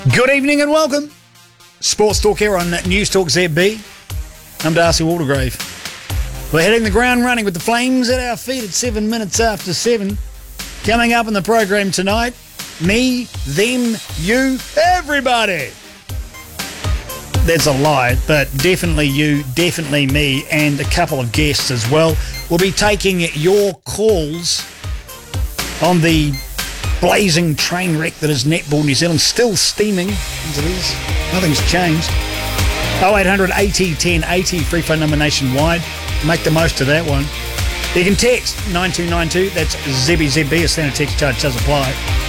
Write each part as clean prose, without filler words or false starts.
Good evening and welcome. Sports Talk here on News Talk ZB. I'm Darcy Waldegrave. We're hitting the ground running with the Flames at our feet at 7 minutes after 7. Coming up in the program tonight, me, them, you, everybody. That's a lie, but definitely you, definitely me, and a couple of guests as well. We'll be taking your calls on the blazing train wreck that is Netball New Zealand, still steaming as it is. Nothing's changed. 0800 80 10 80, free phone number nationwide. Make the most of that one. You can text 9292, that's ZBZB, a standard text charge does apply.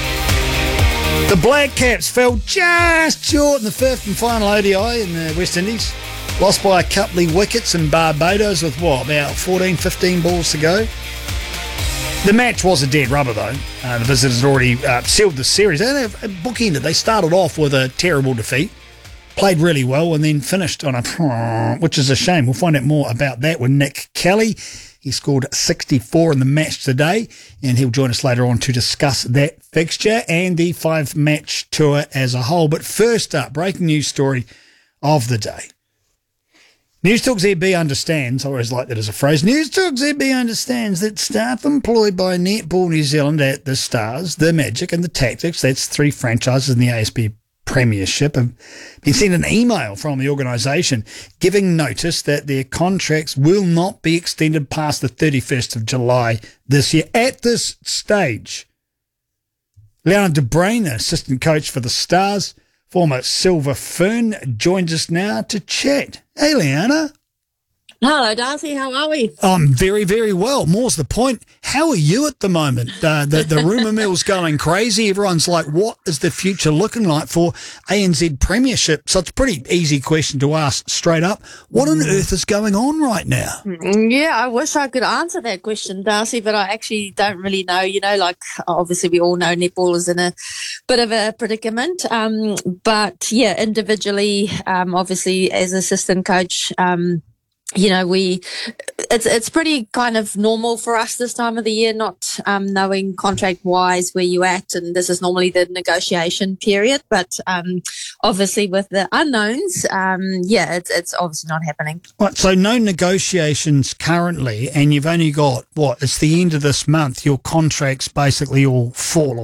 The Black Caps fell just short in the fifth and final ODI in the West Indies. Lost by a couple of wickets in Barbados with about 14, 15 balls to go. The match was a dead rubber, though. The visitors had already sealed the series. They bookended. They started off with a terrible defeat, played really well, and then finished on a which is a shame. We'll find out more about that with Nick Kelly. He scored 64 in the match today, and he'll join us later on to discuss that fixture and the five-match tour as a whole. But first up, breaking news story of the day. News Talk ZB understands, I always like that as a phrase, News Talk ZB understands that staff employed by Netball New Zealand at the Stars, the Magic and the Tactics, that's three franchises in the ASB Premiership, have been sent an email from the organisation giving notice that their contracts will not be extended past the 31st of July this year. At this stage, Liana de Bruin, assistant coach for the Stars, former Silver Fern, joins us now to chat. Hey, Liana. Hello, Darcy. How are we? I'm very, very well. More's the point. How are you at the moment? The rumour mill's going crazy. Everyone's like, what is the future looking like for ANZ Premiership? So it's a pretty easy question to ask straight up. What on earth is going on right now? Yeah, I wish I could answer that question, Darcy, but I actually don't really know. You know, like obviously we all know netball is in a bit of a predicament. But yeah, individually, obviously as assistant coach, you know, it's pretty kind of normal for us this time of the year, not knowing contract-wise where you're at, and this is normally the negotiation period. But obviously with the unknowns, it's obviously not happening. Right, so no negotiations currently, and you've only got, it's the end of this month, your contracts basically all fall